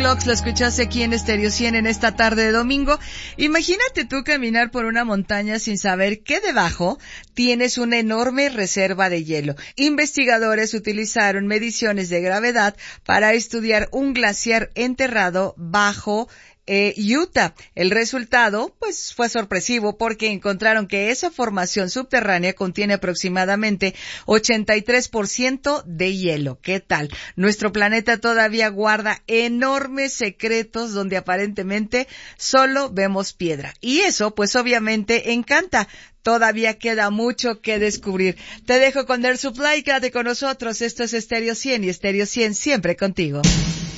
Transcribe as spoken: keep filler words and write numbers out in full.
Clocks, lo escuchaste aquí en Stereo cien en esta tarde de domingo. Imagínate tú caminar por una montaña sin saber que debajo tienes una enorme reserva de hielo. Investigadores utilizaron mediciones de gravedad para estudiar un glaciar enterrado bajo Eh, Utah. El resultado, pues, fue sorpresivo porque encontraron que esa formación subterránea contiene aproximadamente ochenta y tres por ciento de hielo. ¿Qué tal? Nuestro planeta todavía guarda enormes secretos donde aparentemente solo vemos piedra. Y eso, pues, obviamente encanta. Todavía queda mucho que descubrir. Te dejo con Air Supply, quédate con nosotros. Esto es Stereo cien y Stereo cien siempre contigo.